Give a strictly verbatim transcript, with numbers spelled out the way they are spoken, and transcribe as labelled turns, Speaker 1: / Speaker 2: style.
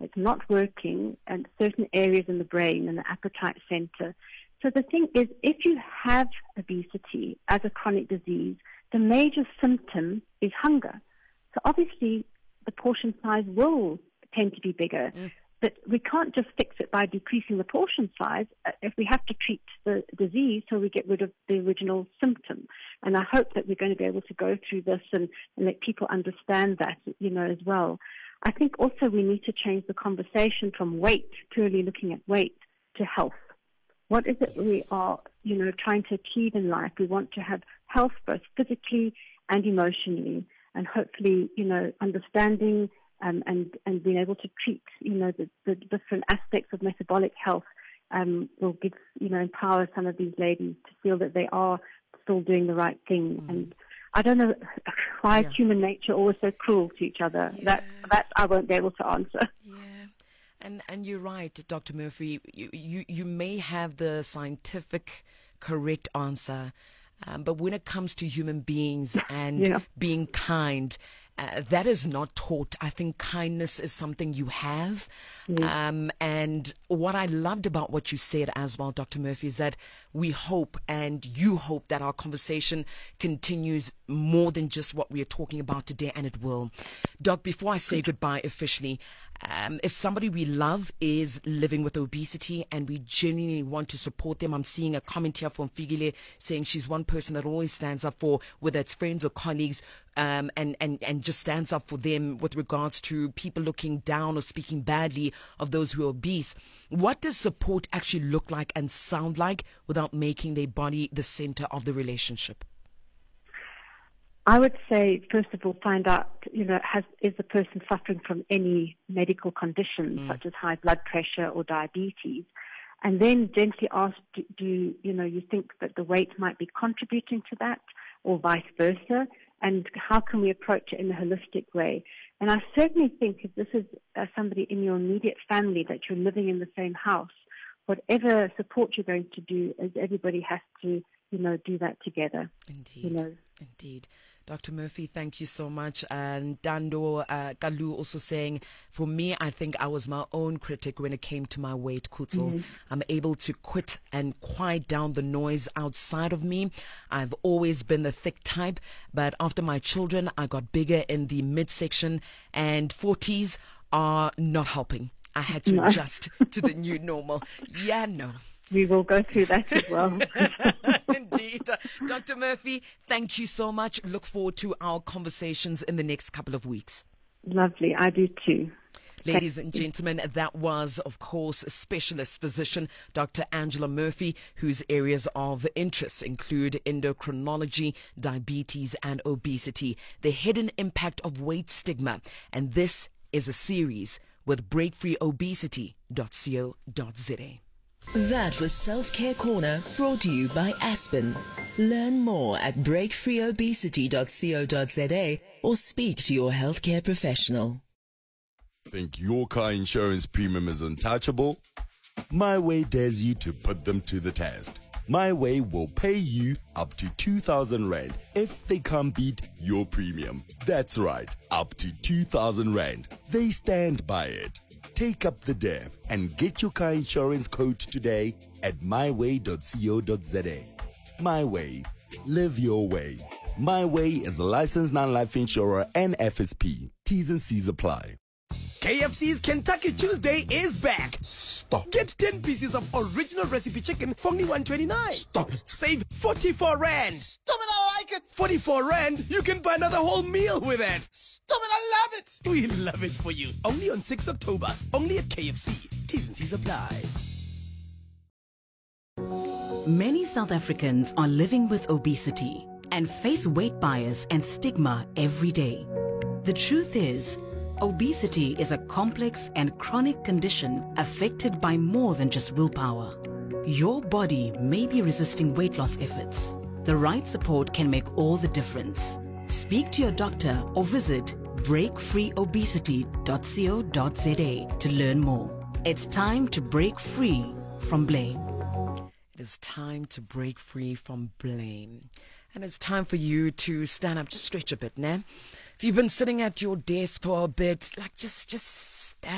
Speaker 1: it's not working in certain areas in the brain, in the appetite center. So the thing is, if you have obesity as a chronic disease, the major symptom is hunger. So obviously, the portion size will tend to be bigger. Mm. But we can't just fix it by decreasing the portion size if we have to treat the disease so we get rid of the original symptom. And I hope that we're going to be able to go through this and, and let people understand that, you know, as well. I think also we need to change the conversation from weight, purely looking at weight, to health. What is it we are, you know, trying to achieve in life? We want to have health both physically and emotionally, and hopefully, you know, understanding Um, and, and being able to treat, you know, the, the different aspects of metabolic health um, will give, you know, empower some of these ladies to feel that they are still doing the right thing. Mm. And I don't know why yeah. is human nature always so cruel to each other. Yeah. That that I won't be able to answer.
Speaker 2: Yeah, and and you're right, Doctor Murphy. You you, you may have the scientific correct answer, um, but when it comes to human beings and yeah. being kind. Uh, that is not taught. I think kindness is something you have. Mm. Um, and what I loved about what you said as well, Doctor Murphy, is that we hope and you hope that our conversation continues more than just what we are talking about today, and it will. Doc, before I say goodbye officially, um, if somebody we love is living with obesity and we genuinely want to support them, I'm seeing a comment here from Figile saying she's one person that always stands up for, whether it's friends or colleagues, um, and, and, and just stands up for them with regards to people looking down or speaking badly of those who are obese. What does support actually look like and sound like without making their body the center of the relationship?
Speaker 1: I would say, first of all, find out, you know, has, is the person suffering from any medical condition, mm. such as high blood pressure or diabetes? And then gently ask, do, do you know, you think that the weight might be contributing to that, or vice versa? And how can we approach it in a holistic way? And I certainly think if this is uh, somebody in your immediate family that you're living in the same house, whatever support you're going to do, is everybody has to, you know, do that together.
Speaker 2: Indeed.
Speaker 1: You know.
Speaker 2: Indeed. Doctor Murphy, thank you so much. And Dando uh, Kalu also saying, for me, I think I was my own critic when it came to my weight, Kutso. Mm-hmm. I'm able to quit and quiet down the noise outside of me. I've always been the thick type, but after my children, I got bigger in the midsection, and forties are not helping. I had to no. adjust to the new normal. Yeah, no.
Speaker 1: We will go through that as well.
Speaker 2: Indeed. Uh, Doctor Murphy, thank you so much. Look forward to our conversations in the next couple of weeks.
Speaker 1: Lovely. I do too.
Speaker 2: Ladies and gentlemen, that was, of course, specialist physician Doctor Angela Murphy, whose areas of interest include endocrinology, diabetes, and obesity, the hidden impact of weight stigma. And this is a series with break free obesity dot co dot za.
Speaker 3: That was Self-Care Corner, brought to you by Aspen. Learn more at break free obesity dot co dot za or speak to your healthcare professional.
Speaker 4: Think your car insurance premium is untouchable? My Way dares you to put them to the test. My Way will pay you up to two thousand rand if they can't beat your premium. That's right, up to two thousand rand. They stand by it. Take up the dare and get your car insurance quote today at my way dot co dot za. My Way. Live your way. My Way is a licensed non-life insurer and F S P. T's and C's apply.
Speaker 5: K F C's Kentucky Tuesday is back.
Speaker 6: Stop.
Speaker 5: Get ten pieces of original recipe chicken for only one twenty-nine.
Speaker 6: Stop it.
Speaker 5: Save forty-four rand.
Speaker 6: Stop it, I like it.
Speaker 5: forty-four rand, you can buy another whole meal with it.
Speaker 6: Stop it, I love it.
Speaker 5: We love it for you. Only on sixth of October. Only at K F C. T's and C's apply.
Speaker 7: Many South Africans are living with obesity and face weight bias and stigma every day. The truth is, obesity is a complex and chronic condition affected by more than just willpower. Your body may be resisting weight loss efforts. The right support can make all the difference. Speak to your doctor or visit break free obesity dot co dot za to learn more. It's time to break free from blame.
Speaker 2: It is time to break free from blame. And it's time for you to stand up, just stretch a bit, nah? If you've been sitting at your desk for a bit, like just, just stand